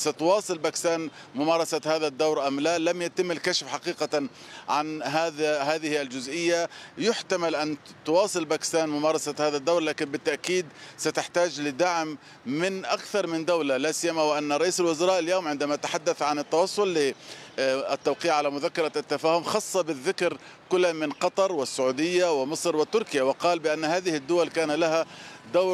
ستواصل باكستان ممارسة هذا الدور أم لا. لم يتم الكشف حقيقة عن هذه الجزئية. يحتمل أن تواصل باكستان ممارسة هذا الدور، لكن بالتأكيد ستحتاج لدعم من أكثر من دولة، لا سيما وأن رئيس الوزراء اليوم عندما تحدث عن التوصل للتوقيع على مذكرة التفاهم خص بالذكر كل من قطر والسعودية ومصر وتركيا، وقال بأن هذه الدول كان لها دور